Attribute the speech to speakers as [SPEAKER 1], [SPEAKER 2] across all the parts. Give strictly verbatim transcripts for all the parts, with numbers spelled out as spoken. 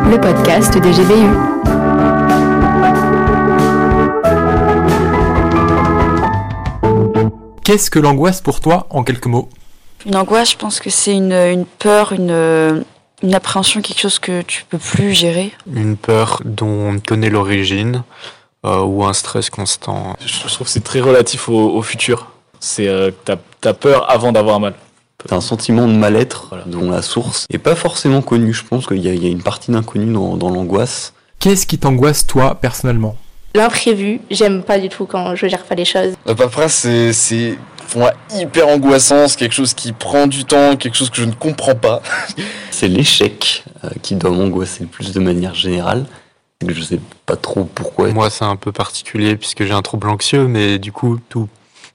[SPEAKER 1] le podcast des G B U.
[SPEAKER 2] Qu'est-ce que l'angoisse pour toi, en quelques mots ?
[SPEAKER 3] Une angoisse, je pense que c'est une, une peur, une, une appréhension, quelque chose que tu peux plus gérer.
[SPEAKER 4] Une peur dont on connaît l'origine euh, ou un stress constant.
[SPEAKER 5] Je trouve que c'est très relatif au, au futur. C'est euh, t'as, t'as peur avant d'avoir mal.
[SPEAKER 6] C'est un sentiment de mal-être voilà, dont la source n'est pas forcément connue. Je pense qu'il y a, il y a une partie d'inconnu dans, dans l'angoisse.
[SPEAKER 2] Qu'est-ce qui t'angoisse, toi, personnellement ?
[SPEAKER 7] L'imprévu, j'aime pas du tout quand je gère pas les choses.
[SPEAKER 8] La paperasse, c'est, c'est pour moi hyper angoissant, c'est quelque chose qui prend du temps, quelque chose que je ne comprends pas.
[SPEAKER 6] C'est l'échec euh, qui doit m'angoisser le plus de manière générale. Je sais pas trop pourquoi.
[SPEAKER 4] Moi, c'est un peu particulier puisque j'ai un trouble anxieux, mais du coup, tout.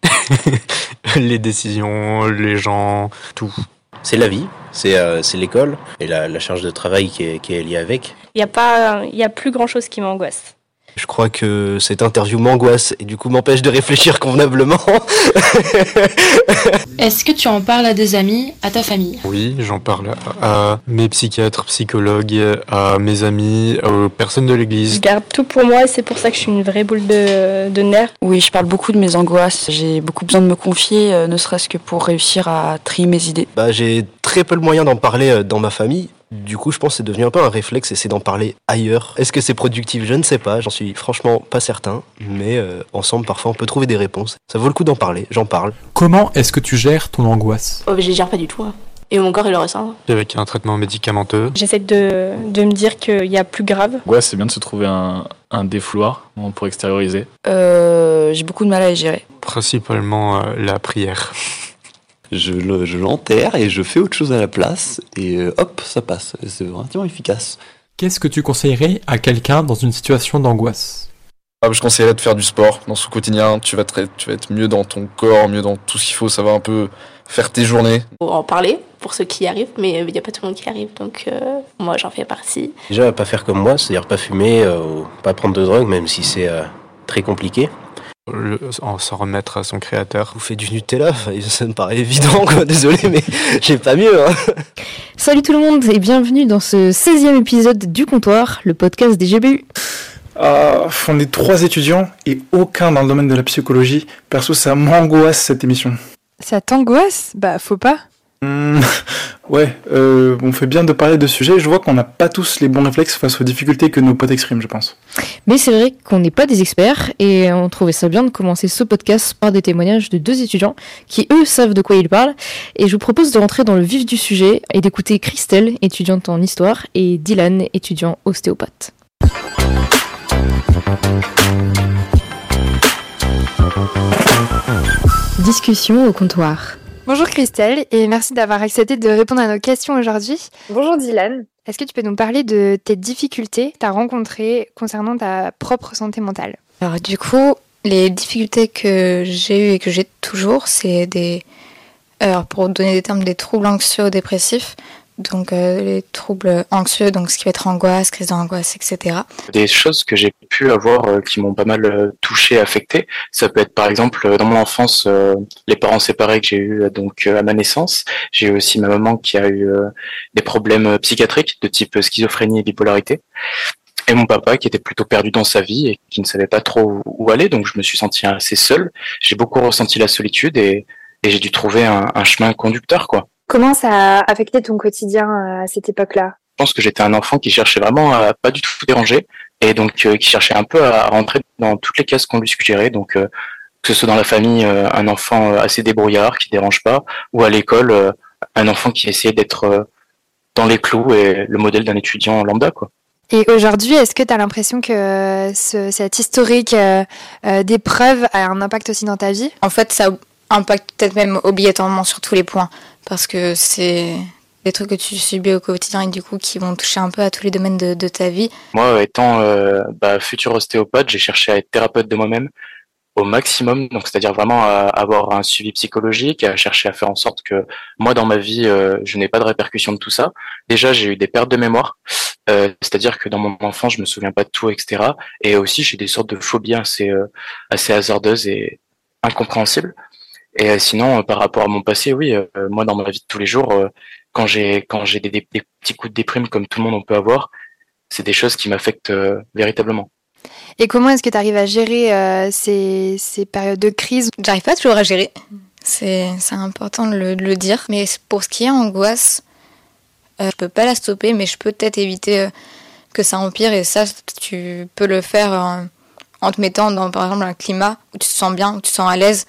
[SPEAKER 4] Les décisions, les gens, tout.
[SPEAKER 9] C'est la vie, c'est, euh, c'est l'école et la, la charge de travail qui est, qui est liée avec.
[SPEAKER 7] Il y a pas, il y a plus grand chose qui m'angoisse.
[SPEAKER 9] Je crois que cette interview m'angoisse et du coup m'empêche de réfléchir convenablement.
[SPEAKER 10] Est-ce que tu en parles à des amis, à ta famille ?
[SPEAKER 4] Oui, j'en parle à, à mes psychiatres, psychologues, à mes amis, aux personnes de l'église.
[SPEAKER 7] Je garde tout pour moi et c'est pour ça que je suis une vraie boule de, de nerfs.
[SPEAKER 3] Oui, je parle beaucoup de mes angoisses. J'ai beaucoup besoin de me confier, euh, ne serait-ce que pour réussir à trier mes idées.
[SPEAKER 9] Bah, j'ai très peu le moyen d'en parler dans ma famille. Du coup, je pense que c'est devenu un peu un réflexe et c'est d'en parler ailleurs. Est-ce que c'est productif ? Je ne sais pas, j'en suis franchement pas certain. Mais euh, ensemble, parfois, on peut trouver des réponses. Ça vaut le coup d'en parler, j'en parle.
[SPEAKER 2] Comment est-ce que tu gères ton angoisse ?
[SPEAKER 7] Oh, je les gère pas du tout. Hein. Et mon corps, il le ressent.
[SPEAKER 4] Avec un traitement médicamenteux.
[SPEAKER 7] J'essaie de, de me dire qu'il y a plus grave.
[SPEAKER 5] Ouais, c'est bien de se trouver un, un défouloir pour extérioriser.
[SPEAKER 3] Euh, j'ai beaucoup de mal à les gérer.
[SPEAKER 4] Principalement euh, la prière.
[SPEAKER 6] Je, le, je l'enterre et je fais autre chose à la place et euh, hop, ça passe. C'est vraiment efficace.
[SPEAKER 2] Qu'est-ce que tu conseillerais à quelqu'un dans une situation d'angoisse ?
[SPEAKER 8] Ah, je conseillerais de faire du sport dans son quotidien. Tu vas, être, tu vas être mieux dans ton corps, mieux dans tout ce qu'il faut. Ça va un peu faire tes journées.
[SPEAKER 7] Faut en parler pour ceux qui y arrivent, mais il n'y a pas tout le monde qui arrive. Donc euh, moi, j'en fais partie.
[SPEAKER 9] Déjà, pas faire comme moi, c'est-à-dire pas fumer, euh, ou pas prendre de drogue, même si c'est euh, très compliqué.
[SPEAKER 4] Le, en s'en remettre à son créateur.
[SPEAKER 9] Vous faites du Nutella, ça me paraît évident, quoi. Désolé, mais j'ai pas mieux. Hein.
[SPEAKER 1] Salut tout le monde et bienvenue dans ce seizième épisode du Comptoir, le podcast des G B U.
[SPEAKER 11] Euh, on est trois étudiants et aucun dans le domaine de la psychologie. Perso, ça m'angoisse cette émission.
[SPEAKER 12] Ça t'angoisse ? Bah, faut pas.
[SPEAKER 11] Mmh, ouais, euh, on fait bien de parler de ce sujet. Je vois qu'on n'a pas tous les bons réflexes face aux difficultés que nos potes expriment, je pense.
[SPEAKER 1] Mais c'est vrai qu'on n'est pas des experts et on trouvait ça bien de commencer ce podcast par des témoignages de deux étudiants qui, eux, savent de quoi ils parlent. Et je vous propose de rentrer dans le vif du sujet et d'écouter Christelle, étudiante en histoire, et Dylan, étudiant ostéopathe. Discussion au comptoir.
[SPEAKER 12] Bonjour Christelle et merci d'avoir accepté de répondre à nos questions aujourd'hui.
[SPEAKER 13] Bonjour Dylan.
[SPEAKER 12] Est-ce que tu peux nous parler de tes difficultés que tu as rencontrées concernant ta propre santé mentale ?
[SPEAKER 13] Alors du coup, les difficultés que j'ai eues et que j'ai toujours, c'est des... Alors pour donner des termes, des troubles anxio-dépressifs. Donc euh, les troubles anxieux, donc ce qui va être angoisse, crise d'angoisse, et cetera.
[SPEAKER 14] Des choses que j'ai pu avoir euh, qui m'ont pas mal euh, touché, affecté. Ça peut être par exemple euh, dans mon enfance, euh, les parents séparés que j'ai eu donc euh, à ma naissance. J'ai eu aussi ma maman qui a eu euh, des problèmes euh, psychiatriques de type schizophrénie et bipolarité. Et mon papa qui était plutôt perdu dans sa vie et qui ne savait pas trop où aller, donc je me suis senti assez seul. J'ai beaucoup ressenti la solitude et, et j'ai dû trouver un, un chemin conducteur, quoi.
[SPEAKER 13] Comment ça a affecté ton quotidien à cette époque-là ?
[SPEAKER 14] Je pense que j'étais un enfant qui cherchait vraiment à pas du tout déranger et donc euh, qui cherchait un peu à rentrer dans toutes les cases qu'on lui suggérait. Donc euh, que ce soit dans la famille, euh, un enfant assez débrouillard qui dérange pas, ou à l'école, euh, un enfant qui essayait d'être euh, dans les clous et le modèle d'un étudiant lambda, quoi.
[SPEAKER 12] Et aujourd'hui, est-ce que tu as l'impression que ce, cet historique euh, euh, d'épreuves a un impact aussi dans ta vie ?
[SPEAKER 13] En fait, ça impacte peut-être même obligatoirement sur tous les points. Parce que c'est des trucs que tu subis au quotidien et du coup qui vont toucher un peu à tous les domaines de, de ta vie.
[SPEAKER 14] Moi, étant euh, bah, futur ostéopathe, j'ai cherché à être thérapeute de moi-même au maximum, donc c'est-à-dire vraiment à avoir un suivi psychologique, à chercher à faire en sorte que moi, dans ma vie, euh, je n'ai pas de répercussions de tout ça. Déjà, j'ai eu des pertes de mémoire, euh, c'est-à-dire que dans mon enfance, je me souviens pas de tout, et cetera. Et aussi, j'ai des sortes de phobies assez, euh, assez hasardeuses et incompréhensibles. Et euh, sinon, euh, par rapport à mon passé, oui, euh, moi dans ma vie de tous les jours, euh, quand j'ai quand j'ai des, des, des petits coups de déprime comme tout le monde on peut avoir, c'est des choses qui m'affectent euh, véritablement.
[SPEAKER 12] Et comment est-ce que tu arrives à gérer euh, ces, ces périodes de crise?
[SPEAKER 13] J'arrive pas toujours à gérer. C'est, c'est important de le, de le dire. Mais pour ce qui est angoisse, euh, je peux pas la stopper, mais je peux peut-être éviter euh, que ça empire. Et ça, tu peux le faire en, en te mettant dans, par exemple, un climat où tu te sens bien, où tu te sens à l'aise.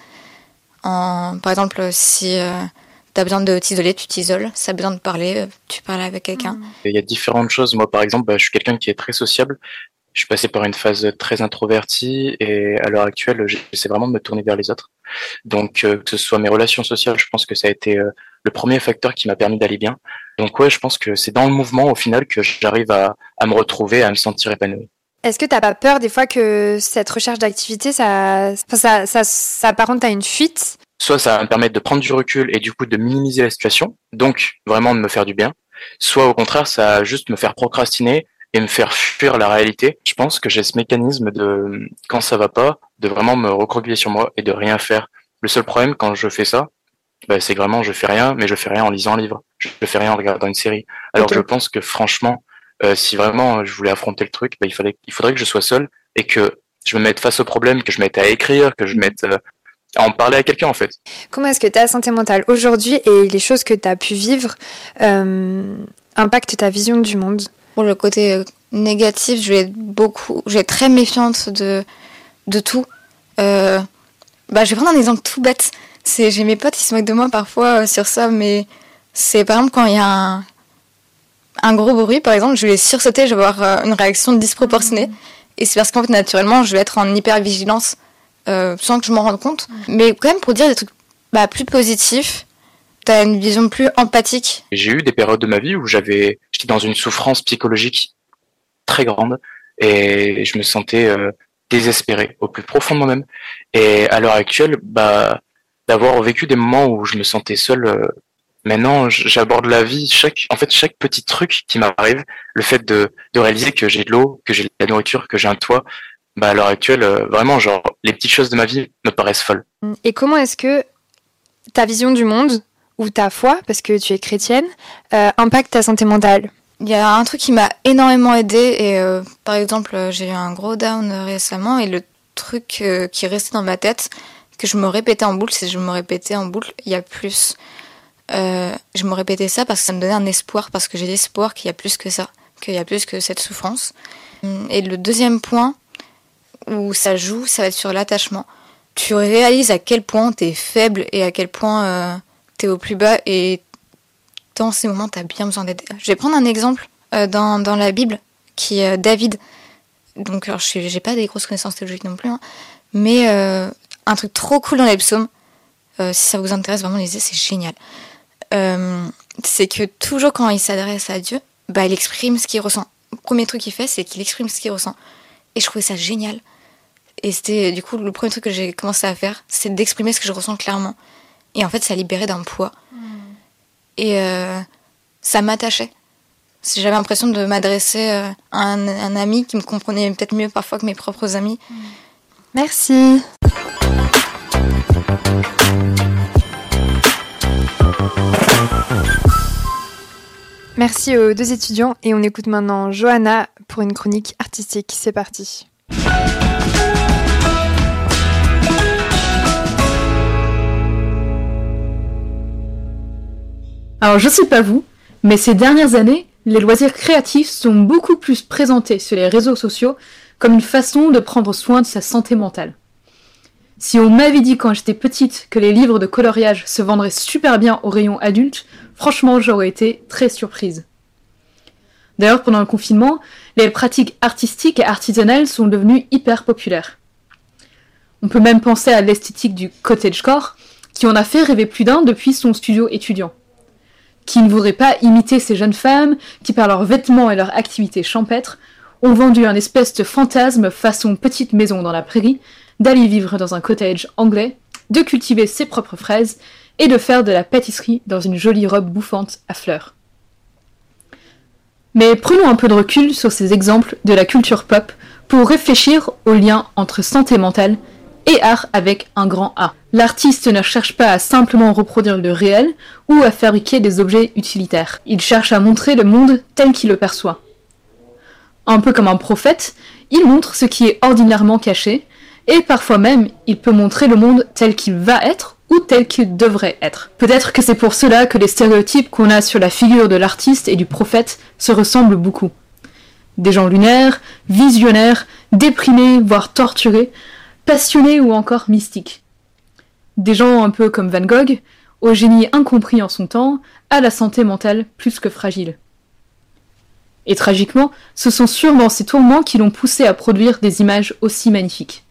[SPEAKER 13] En, par exemple, si euh, tu as besoin de t'isoler, tu t'isoles. Si tu as besoin de parler, euh, tu parles avec quelqu'un.
[SPEAKER 14] Il y a différentes choses. Moi, par exemple, bah, je suis quelqu'un qui est très sociable. Je suis passé par une phase très introvertie et à l'heure actuelle, j'essaie vraiment de me tourner vers les autres. Donc, euh, que ce soit mes relations sociales, je pense que ça a été euh, le premier facteur qui m'a permis d'aller bien. Donc ouais, je pense que c'est dans le mouvement, au final, que j'arrive à, à me retrouver, à me sentir épanoui.
[SPEAKER 12] Est-ce que t'as pas peur des fois que cette recherche d'activité, ça, ça, ça, ça s'apparente à une fuite?
[SPEAKER 14] Soit ça va me permettre de prendre du recul et du coup de minimiser la situation, donc vraiment de me faire du bien. Soit au contraire, ça va juste me faire procrastiner et me faire fuir la réalité. Je pense que j'ai ce mécanisme de, quand ça va pas, de vraiment me recroqueviller sur moi et de rien faire. Le seul problème quand je fais ça, bah, c'est que vraiment je fais rien, mais je fais rien en lisant un livre. Je fais rien en regardant une série. Alors okay. Je pense que franchement, euh, si vraiment je voulais affronter le truc, bah, il fallait, il faudrait que je sois seul et que je me mette face au problème, que je mette à écrire, que je mette euh, à en parler à quelqu'un en fait.
[SPEAKER 12] Comment est-ce que ta santé mentale aujourd'hui et les choses que tu as pu vivre euh, impactent ta vision du monde?
[SPEAKER 13] Pour le côté négatif, je vais être beaucoup, je vais être très méfiante de, de tout. Euh, bah, je vais prendre un exemple tout bête. C'est, j'ai mes potes qui se moquent de moi parfois euh, sur ça, mais c'est par exemple quand il y a un, un gros bruit, par exemple, je vais sursauter, je vais avoir euh, une réaction disproportionnée. Mmh. Et c'est parce qu'en fait, naturellement, je vais être en hyper-vigilance euh, sans que je m'en rende compte. Mmh. Mais quand même, pour dire des trucs bah, plus positifs, t'as une vision plus empathique.
[SPEAKER 14] J'ai eu des périodes de ma vie où j'avais, j'étais dans une souffrance psychologique très grande et je me sentais euh, désespéré au plus profond de moi-même. Et à l'heure actuelle, bah, d'avoir vécu des moments où je me sentais seul, euh, maintenant j'aborde la vie, chaque, en fait chaque petit truc qui m'arrive, le fait de, de réaliser que j'ai de l'eau, que j'ai de la nourriture, que j'ai un toit, bah à l'heure actuelle, euh, vraiment genre les petites choses de ma vie me paraissent folles.
[SPEAKER 12] Et comment est-ce que ta vision du monde ou ta foi, parce que tu es chrétienne, euh, impacte ta santé mentale?
[SPEAKER 13] Il y a un truc qui m'a énormément aidée et euh, par exemple j'ai eu un gros down récemment et le truc euh, qui est resté dans ma tête, que je me répétais en boucle, c'est que je me répétais en boucle, il y a plus. Euh, je me répétais ça parce que ça me donnait un espoir, parce que j'ai l'espoir qu'il y a plus que ça, qu'il y a plus que cette souffrance. Et le deuxième point où ça joue, ça va être sur l'attachement. Tu réalises à quel point t'es faible et à quel point euh, t'es au plus bas et dans ces moments t'as bien besoin d'aide. Je vais prendre un exemple euh, dans, dans la Bible qui est euh, David. Donc alors je suis, j'ai pas des grosses connaissances théologiques non plus, hein, mais euh, un truc trop cool dans les psaumes, euh, si ça vous intéresse vraiment lisez, c'est génial. Euh, c'est que toujours quand il s'adresse à Dieu, bah il exprime ce qu'il ressent. Le premier truc qu'il fait, c'est qu'il exprime ce qu'il ressent. Et je trouvais ça génial. Et c'était du coup le premier truc que j'ai commencé à faire, c'est d'exprimer ce que je ressens clairement. Et en fait, ça libérait d'un poids. Mmh. Et euh, ça m'attachait. J'avais l'impression de m'adresser à un, un ami qui me comprenait peut-être mieux parfois que mes propres amis. Mmh.
[SPEAKER 12] Merci. Merci aux deux étudiants et on écoute maintenant Johanna pour une chronique artistique. C'est parti.
[SPEAKER 15] Alors je sais pas vous, mais ces dernières années, les loisirs créatifs sont beaucoup plus présentés sur les réseaux sociaux comme une façon de prendre soin de sa santé mentale. Si on m'avait dit quand j'étais petite que les livres de coloriage se vendraient super bien au rayon adulte, franchement j'aurais été très surprise. D'ailleurs pendant le confinement, les pratiques artistiques et artisanales sont devenues hyper populaires. On peut même penser à l'esthétique du cottagecore, qui en a fait rêver plus d'un depuis son studio étudiant. Qui ne voudrait pas imiter ces jeunes femmes qui, par leurs vêtements et leurs activités champêtres, ont vendu un espèce de fantasme façon petite maison dans la prairie, d'aller vivre dans un cottage anglais, de cultiver ses propres fraises et de faire de la pâtisserie dans une jolie robe bouffante à fleurs. Mais prenons un peu de recul sur ces exemples de la culture pop pour réfléchir au lien entre santé mentale et art avec un grand A. L'artiste ne cherche pas à simplement reproduire le réel ou à fabriquer des objets utilitaires. Il cherche à montrer le monde tel qu'il le perçoit. Un peu comme un prophète, il montre ce qui est ordinairement caché, et parfois même, il peut montrer le monde tel qu'il va être ou tel qu'il devrait être. Peut-être que c'est pour cela que les stéréotypes qu'on a sur la figure de l'artiste et du prophète se ressemblent beaucoup. Des gens lunaires, visionnaires, déprimés, voire torturés, passionnés ou encore mystiques. Des gens un peu comme Van Gogh, au génie incompris en son temps, à la santé mentale plus que fragile. Et tragiquement, ce sont sûrement ces tourments qui l'ont poussé à produire des images aussi magnifiques.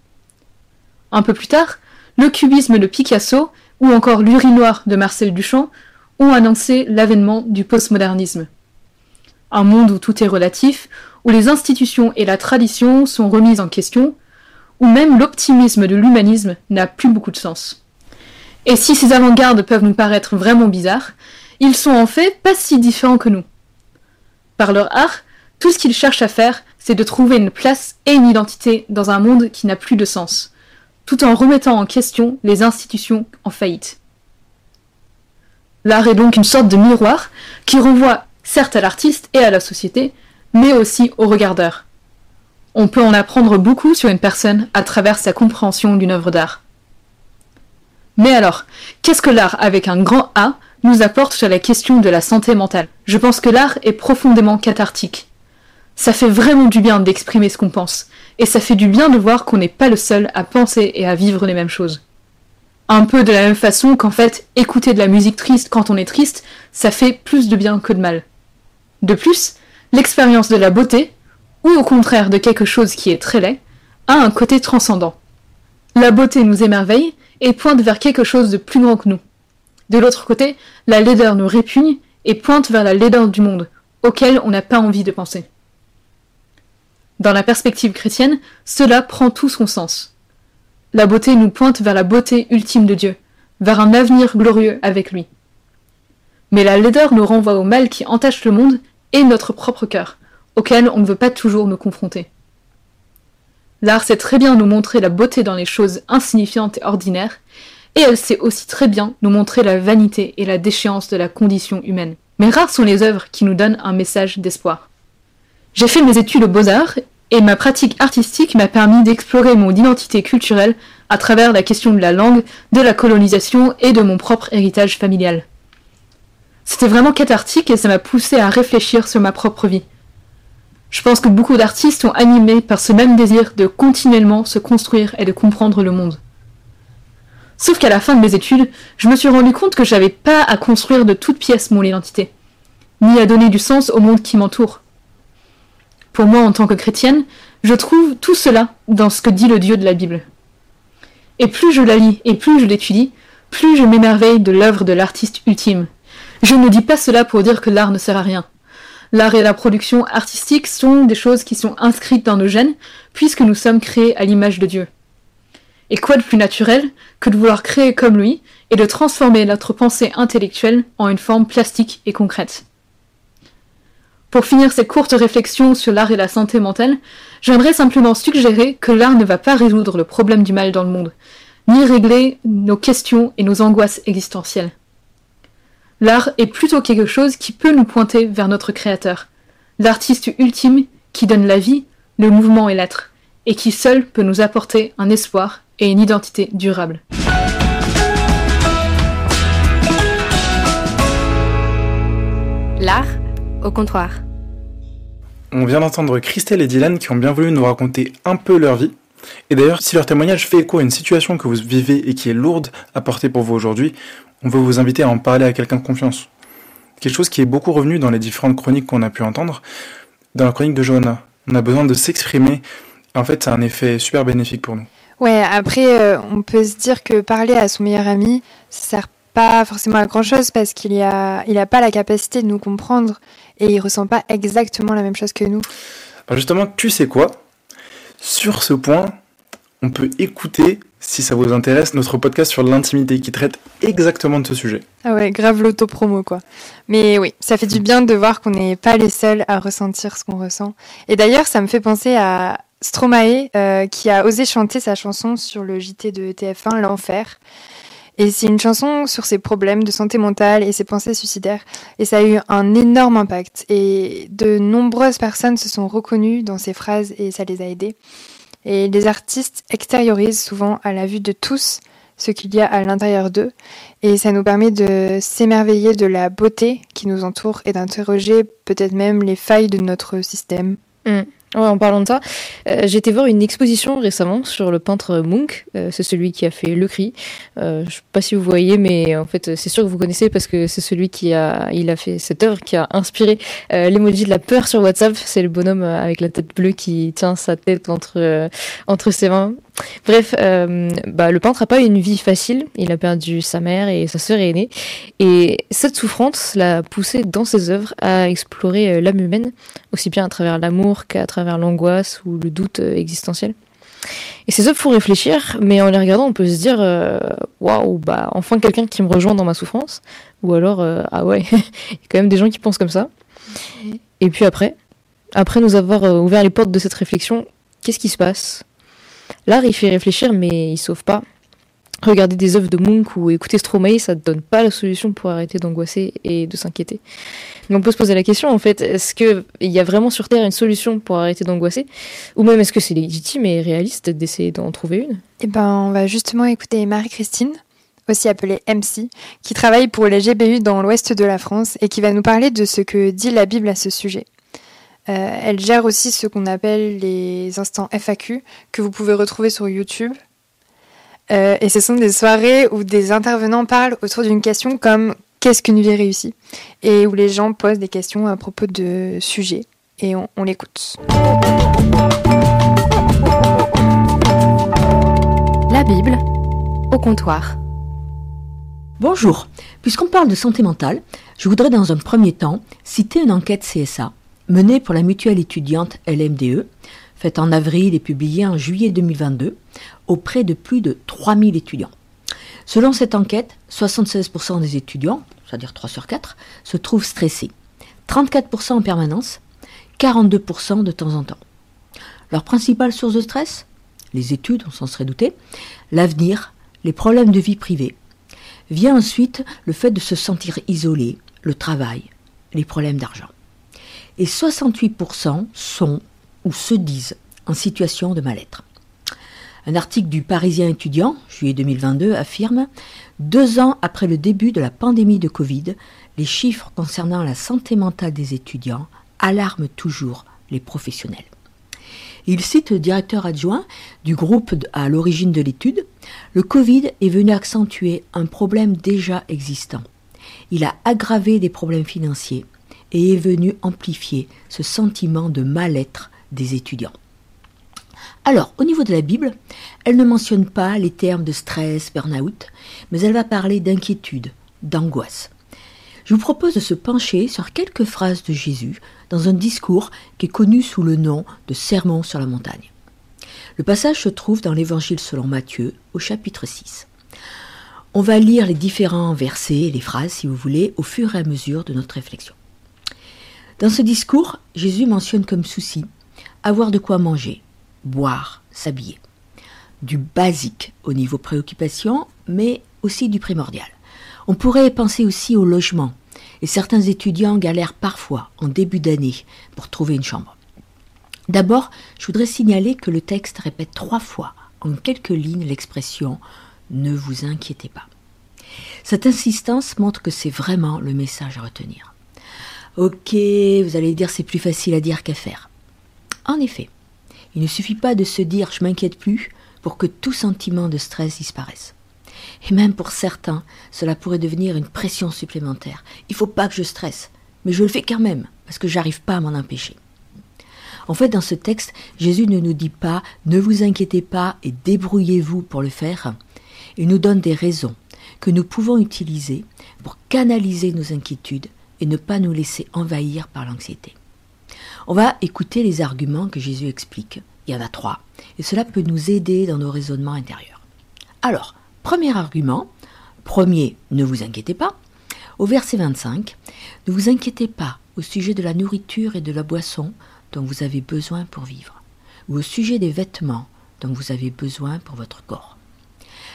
[SPEAKER 15] Un peu plus tard, le cubisme de Picasso ou encore l'urinoir de Marcel Duchamp ont annoncé l'avènement du postmodernisme. Un monde où tout est relatif, où les institutions et la tradition sont remises en question, où même l'optimisme de l'humanisme n'a plus beaucoup de sens. Et si ces avant-gardes peuvent nous paraître vraiment bizarres, ils sont en fait pas si différents que nous. Par leur art, tout ce qu'ils cherchent à faire, c'est de trouver une place et une identité dans un monde qui n'a plus de sens, tout en remettant en question les institutions en faillite. L'art est donc une sorte de miroir qui renvoie certes à l'artiste et à la société, mais aussi au regardeur. On peut en apprendre beaucoup sur une personne à travers sa compréhension d'une œuvre d'art. Mais alors, qu'est-ce que l'art avec un grand A nous apporte sur la question de la santé mentale? Je pense que l'art est profondément cathartique. Ça fait vraiment du bien d'exprimer ce qu'on pense, et ça fait du bien de voir qu'on n'est pas le seul à penser et à vivre les mêmes choses. Un peu de la même façon qu'en fait, écouter de la musique triste quand on est triste, ça fait plus de bien que de mal. De plus, l'expérience de la beauté, ou au contraire de quelque chose qui est très laid, a un côté transcendant. La beauté nous émerveille et pointe vers quelque chose de plus grand que nous. De l'autre côté, la laideur nous répugne et pointe vers la laideur du monde, auquel on n'a pas envie de penser. Dans la perspective chrétienne, cela prend tout son sens. La beauté nous pointe vers la beauté ultime de Dieu, vers un avenir glorieux avec lui. Mais la laideur nous renvoie au mal qui entache le monde et notre propre cœur, auquel on ne veut pas toujours nous confronter. L'art sait très bien nous montrer la beauté dans les choses insignifiantes et ordinaires, et elle sait aussi très bien nous montrer la vanité et la déchéance de la condition humaine. Mais rares sont les œuvres qui nous donnent un message d'espoir. J'ai fait mes études aux Beaux-Arts, et ma pratique artistique m'a permis d'explorer mon identité culturelle à travers la question de la langue, de la colonisation et de mon propre héritage familial. C'était vraiment cathartique et ça m'a poussé à réfléchir sur ma propre vie. Je pense que beaucoup d'artistes sont animés par ce même désir de continuellement se construire et de comprendre le monde. Sauf qu'à la fin de mes études, je me suis rendu compte que j'avais pas à construire de toutes pièces mon identité, ni à donner du sens au monde qui m'entoure. Pour moi, en tant que chrétienne, je trouve tout cela dans ce que dit le Dieu de la Bible. Et plus je la lis et plus je l'étudie, plus je m'émerveille de l'œuvre de l'artiste ultime. Je ne dis pas cela pour dire que l'art ne sert à rien. L'art et la production artistique sont des choses qui sont inscrites dans nos gènes, puisque nous sommes créés à l'image de Dieu. Et quoi de plus naturel que de vouloir créer comme lui et de transformer notre pensée intellectuelle en une forme plastique et concrète. Pour finir cette courte réflexion sur l'art et la santé mentale, j'aimerais simplement suggérer que l'art ne va pas résoudre le problème du mal dans le monde, ni régler nos questions et nos angoisses existentielles. L'art est plutôt quelque chose qui peut nous pointer vers notre créateur, l'artiste ultime qui donne la vie, le mouvement et l'être, et qui seul peut nous apporter un espoir et une identité durable.
[SPEAKER 10] L'art au comptoir.
[SPEAKER 11] On vient d'entendre Christelle et Dylan qui ont bien voulu nous raconter un peu leur vie. Et d'ailleurs, si leur témoignage fait écho à une situation que vous vivez et qui est lourde à porter pour vous aujourd'hui, on veut vous inviter à en parler à quelqu'un de confiance. Quelque chose qui est beaucoup revenu dans les différentes chroniques qu'on a pu entendre. Dans la chronique de Johanna, on a besoin de s'exprimer. En fait, ça a un effet super bénéfique pour nous.
[SPEAKER 12] Ouais, après, euh, on peut se dire que parler à son meilleur ami, ça sert pas forcément à grand chose parce qu'il y a, il a pas la capacité de nous comprendre et il ressent pas exactement la même chose que nous.
[SPEAKER 11] Alors justement, tu sais quoi ? Sur ce point, on peut écouter, si ça vous intéresse, notre podcast sur l'intimité qui traite exactement de ce sujet.
[SPEAKER 12] Ah ouais, grave l'auto-promo quoi. Mais oui, ça fait du bien de voir qu'on n'est pas les seuls à ressentir ce qu'on ressent. Et d'ailleurs, ça me fait penser à Stromae euh, qui a osé chanter sa chanson sur le J T de T F un, L'Enfer. Et c'est une chanson sur ses problèmes de santé mentale et ses pensées suicidaires. Et ça a eu un énorme impact. Et de nombreuses personnes se sont reconnues dans ces phrases et ça les a aidées. Et les artistes extériorisent souvent à la vue de tous ce qu'il y a à l'intérieur d'eux. Et ça nous permet de s'émerveiller de la beauté qui nous entoure et d'interroger peut-être même les failles de notre système.
[SPEAKER 1] Mmh. Ouais, en parlant de ça, euh, j'ai été voir une exposition récemment sur le peintre Munch. Euh, c'est celui qui a fait Le Cri. Euh, je ne sais pas si vous voyez, mais en fait, c'est sûr que vous connaissez parce que c'est celui qui a, il a fait cette œuvre qui a inspiré euh, l'emoji de la peur sur WhatsApp. C'est le bonhomme avec la tête bleue qui tient sa tête entre euh, entre ses mains. Bref, euh, bah, le peintre n'a pas eu une vie facile. Il a perdu sa mère et sa sœur aînée. Et cette souffrance l'a poussé dans ses œuvres à explorer l'âme humaine, aussi bien à travers l'amour qu'à travers l'angoisse ou le doute existentiel. Et ces œuvres font réfléchir, mais en les regardant, on peut se dire waouh, bah enfin quelqu'un qui me rejoint dans ma souffrance. Ou alors, euh, ah ouais, il y a quand même des gens qui pensent comme ça. Et puis après, après nous avoir ouvert les portes de cette réflexion, qu'est-ce qui se passe ? L'art, il fait réfléchir, mais il sauve pas. Regarder des œuvres de Munch ou écouter Stromae, ça ne donne pas la solution pour arrêter d'angoisser et de s'inquiéter. Donc on peut se poser la question, en fait, est-ce qu'il y a vraiment sur Terre une solution pour arrêter d'angoisser ? Ou même est-ce que c'est légitime et réaliste d'essayer d'en trouver une ?
[SPEAKER 12] Eh ben, on va justement écouter Marie-Christine, aussi appelée M C, qui travaille pour les G B U dans l'ouest de la France et qui va nous parler de ce que dit la Bible à ce sujet. Euh, elle gère aussi ce qu'on appelle les instants F A Q, que vous pouvez retrouver sur YouTube. Euh, et ce sont des soirées où des intervenants parlent autour d'une question comme « Qu'est-ce qu'une vie réussie ?» et où les gens posent des questions à propos de sujets. Et on, on l'écoute.
[SPEAKER 16] La Bible au comptoir.
[SPEAKER 17] Bonjour, puisqu'on parle de santé mentale, je voudrais dans un premier temps citer une enquête C S A menée pour la mutuelle étudiante L M D E, faite en avril et publiée en juillet deux mille vingt-deux, auprès de plus de trois mille étudiants. Selon cette enquête, soixante-seize pour cent des étudiants, c'est-à-dire trois sur quatre, se trouvent stressés, trente-quatre pour cent en permanence, quarante-deux pour cent de temps en temps. Leur principale source de stress ? Les études, on s'en serait douté, l'avenir, les problèmes de vie privée. Vient ensuite le fait de se sentir isolé, le travail, les problèmes d'argent. Et soixante-huit pour cent sont ou se disent en situation de mal-être. Un article du Parisien étudiant, juillet deux mille vingt-deux, affirme « Deux ans après le début de la pandémie de Covid, les chiffres concernant la santé mentale des étudiants alarment toujours les professionnels. » Il cite le directeur adjoint du groupe à l'origine de l'étude. « Le Covid est venu accentuer un problème déjà existant. Il a aggravé des problèmes financiers et est venu amplifier ce sentiment de mal-être des étudiants. » Alors, au niveau de la Bible, elle ne mentionne pas les termes de stress, burn-out, mais elle va parler d'inquiétude, d'angoisse. Je vous propose de se pencher sur quelques phrases de Jésus dans un discours qui est connu sous le nom de Sermon sur la montagne. Le passage se trouve dans l'Évangile selon Matthieu, au chapitre six. On va lire les différents versets, les phrases, si vous voulez, au fur et à mesure de notre réflexion. Dans ce discours, Jésus mentionne comme souci avoir de quoi manger, boire, s'habiller. Du basique au niveau préoccupation, mais aussi du primordial. On pourrait penser aussi au logement, et certains étudiants galèrent parfois en début d'année pour trouver une chambre. D'abord, je voudrais signaler que le texte répète trois fois en quelques lignes l'expression « ne vous inquiétez pas ». Cette insistance montre que c'est vraiment le message à retenir. Ok, vous allez dire c'est plus facile à dire qu'à faire. En effet, il ne suffit pas de se dire « je m'inquiète plus » pour que tout sentiment de stress disparaisse. Et même pour certains, cela pourrait devenir une pression supplémentaire. Il ne faut pas que je stresse, mais je le fais quand même, parce que j'arrive pas à m'en empêcher. En fait, dans ce texte, Jésus ne nous dit pas « ne vous inquiétez pas et débrouillez-vous pour le faire ». Il nous donne des raisons que nous pouvons utiliser pour canaliser nos inquiétudes et ne pas nous laisser envahir par l'anxiété. On va écouter les arguments que Jésus explique. Il y en a trois, et cela peut nous aider dans nos raisonnements intérieurs. Alors, premier argument, premier, ne vous inquiétez pas. Au verset vingt-cinq, ne vous inquiétez pas au sujet de la nourriture et de la boisson dont vous avez besoin pour vivre, ou au sujet des vêtements dont vous avez besoin pour votre corps.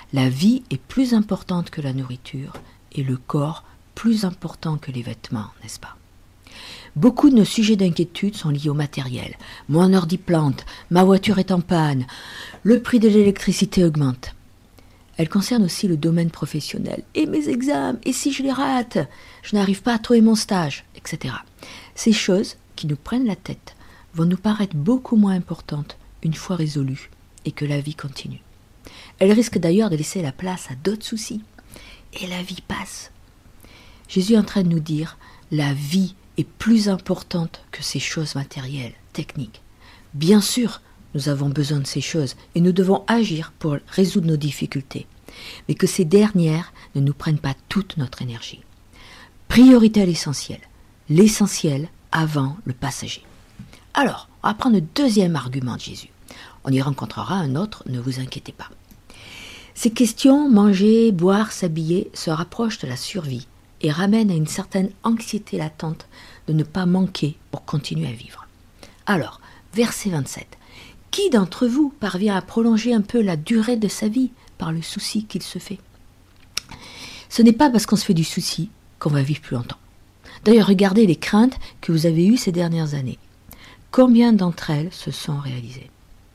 [SPEAKER 17] La vie est plus importante que la nourriture et le corps plus important que les vêtements, n'est-ce pas? Beaucoup de nos sujets d'inquiétude sont liés au matériel. Mon ordi plante, ma voiture est en panne, le prix de l'électricité augmente. Elle concerne aussi le domaine professionnel. Et mes examens, et si je les rate, je n'arrive pas à trouver mon stage, et cetera. Ces choses qui nous prennent la tête vont nous paraître beaucoup moins importantes une fois résolues et que la vie continue. Elles risquent d'ailleurs de laisser la place à d'autres soucis. Et la vie passe. Jésus est en train de nous dire, la vie est plus importante que ces choses matérielles, techniques. Bien sûr, nous avons besoin de ces choses et nous devons agir pour résoudre nos difficultés, mais que ces dernières ne nous prennent pas toute notre énergie. Priorité à l'essentiel, l'essentiel avant le passager. Alors, on va prendre le deuxième argument de Jésus. On y rencontrera un autre, ne vous inquiétez pas. Ces questions, manger, boire, s'habiller, se rapprochent de la survie et ramènent à une certaine anxiété latente de ne pas manquer pour continuer à vivre. Alors, verset vingt-sept. Qui d'entre vous parvient à prolonger un peu la durée de sa vie par le souci qu'il se fait? Ce n'est pas parce qu'on se fait du souci qu'on va vivre plus longtemps. D'ailleurs, regardez les craintes que vous avez eues ces dernières années. Combien d'entre elles se sont réalisées?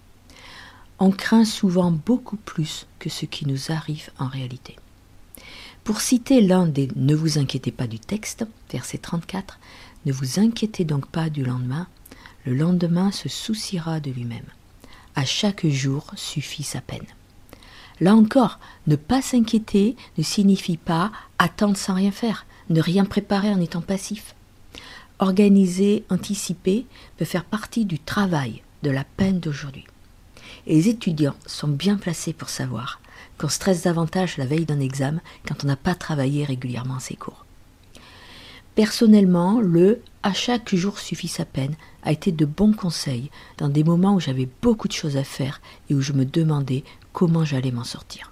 [SPEAKER 17] On craint souvent beaucoup plus que ce qui nous arrive en réalité. Pour citer l'un des « ne vous inquiétez pas » du texte, verset trente-quatre, « Ne vous inquiétez donc pas du lendemain, le lendemain se souciera de lui-même. À chaque jour suffit sa peine. » Là encore, ne pas s'inquiéter ne signifie pas attendre sans rien faire, ne rien préparer en étant passif. Organiser, anticiper peut faire partie du travail, de la peine d'aujourd'hui. Et les étudiants sont bien placés pour savoir qu'on stresse davantage la veille d'un examen quand on n'a pas travaillé régulièrement ses cours. Personnellement, le « à chaque jour suffit sa peine » a été de bons conseils dans des moments où j'avais beaucoup de choses à faire et où je me demandais comment j'allais m'en sortir.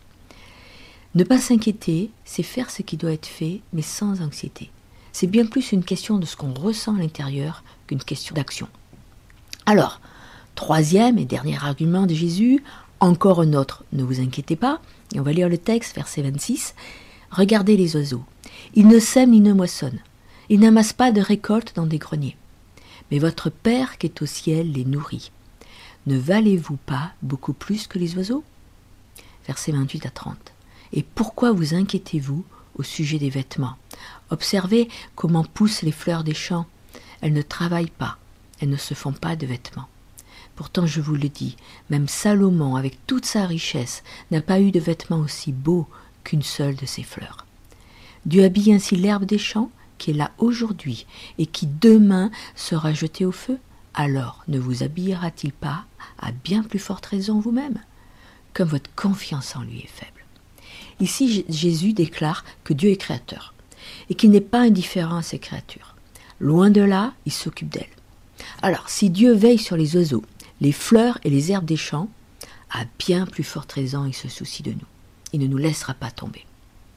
[SPEAKER 17] Ne pas s'inquiéter, c'est faire ce qui doit être fait, mais sans anxiété. C'est bien plus une question de ce qu'on ressent à l'intérieur qu'une question d'action. Alors, troisième et dernier argument de Jésus, encore un autre, ne vous inquiétez pas, et on va lire le texte, verset vingt-six. Regardez les oiseaux, ils ne sèment ni ne moissonnent, ils n'amassent pas de récolte dans des greniers. Mais votre Père qui est au ciel les nourrit. Ne valez-vous pas beaucoup plus que les oiseaux? Versets vingt-huit à trente. Et pourquoi vous inquiétez-vous au sujet des vêtements? Observez comment poussent les fleurs des champs. Elles ne travaillent pas, elles ne se font pas de vêtements. Pourtant, je vous le dis, même Salomon, avec toute sa richesse, n'a pas eu de vêtements aussi beaux qu'une seule de ses fleurs. Dieu habille ainsi l'herbe des champs, qui est là aujourd'hui, et qui demain sera jetée au feu. Alors ne vous habillera-t-il pas à bien plus forte raison vous-même, comme votre confiance en lui est faible? Ici, Jésus déclare que Dieu est créateur, et qu'il n'est pas indifférent à ses créatures. Loin de là, il s'occupe d'elles. Alors, si Dieu veille sur les oiseaux, les fleurs et les herbes des champs, à bien plus forte raison, il se soucie de nous. Il ne nous laissera pas tomber.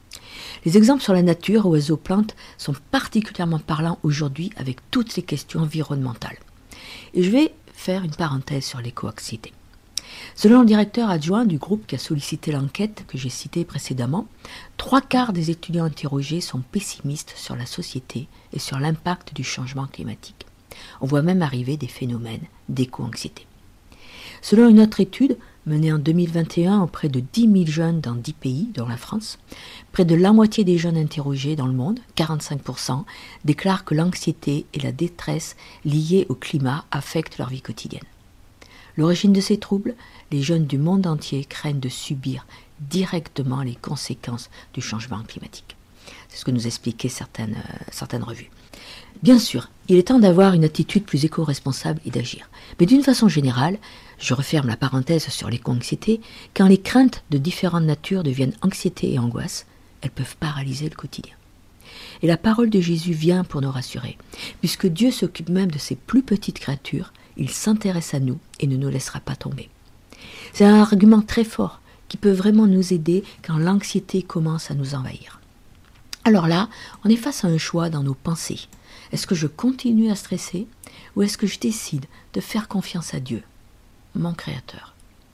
[SPEAKER 17] Les exemples sur la nature, oiseaux, plantes, sont particulièrement parlants aujourd'hui avec toutes ces questions environnementales. Et je vais faire une parenthèse sur l'éco-anxiété. Selon le directeur adjoint du groupe qui a sollicité l'enquête que j'ai citée précédemment, trois quarts des étudiants interrogés sont pessimistes sur la société et sur l'impact du changement climatique. On voit même arriver des phénomènes d'éco-anxiété. Selon une autre étude menée en deux mille vingt et un auprès de dix mille jeunes dans dix pays, dont la France, près de la moitié des jeunes interrogés dans le monde, quarante-cinq pour cent, déclarent que l'anxiété et la détresse liées au climat affectent leur vie quotidienne. L'origine de ces troubles, les jeunes du monde entier craignent de subir directement les conséquences du changement climatique. C'est ce que nous expliquaient certaines, euh, certaines revues. Bien sûr, il est temps d'avoir une attitude plus éco-responsable et d'agir. Mais d'une façon générale, je referme la parenthèse sur l'éco-anxiété, quand les craintes de différentes natures deviennent anxiété et angoisse, elles peuvent paralyser le quotidien. Et la parole de Jésus vient pour nous rassurer. Puisque Dieu s'occupe même de ses plus petites créatures, il s'intéresse à nous et ne nous laissera pas tomber. C'est un argument très fort qui peut vraiment nous aider quand l'anxiété commence à nous envahir. Alors là, on est face à un choix dans nos pensées. Est-ce que je continue à stresser ou est-ce que je décide de faire confiance à Dieu, mon Créateur?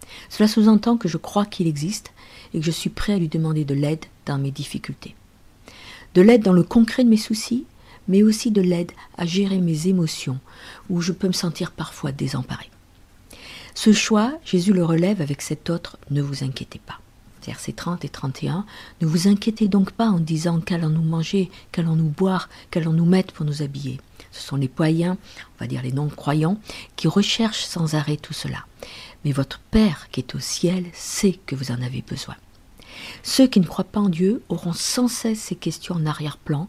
[SPEAKER 17] Cela sous-entend que je crois qu'il existe et que je suis prêt à lui demander de l'aide dans mes difficultés. De l'aide dans le concret de mes soucis, mais aussi de l'aide à gérer mes émotions, où je peux me sentir parfois désemparée. Ce choix, Jésus le relève avec cet autre « ne vous inquiétez pas ». Versets trente et trente et un, « Ne vous inquiétez donc pas en disant qu'allons-nous manger, qu'allons-nous boire, qu'allons-nous mettre pour nous habiller ». Ce sont les païens, on va dire les non-croyants, qui recherchent sans arrêt tout cela. Mais votre Père qui est au ciel sait que vous en avez besoin. Ceux qui ne croient pas en Dieu auront sans cesse ces questions en arrière-plan